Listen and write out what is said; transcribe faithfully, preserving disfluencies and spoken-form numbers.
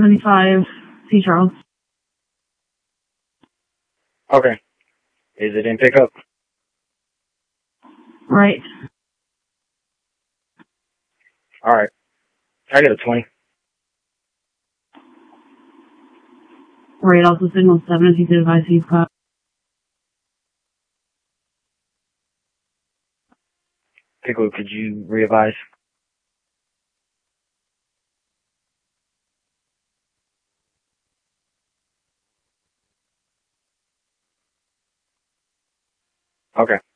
seventy-five, C. Charles. Okay. Is it in pickup? Right. Alright. I get a twenty. Right, also signal seven if you could advise East Cloud. Pickle, could you re-advise? Okay.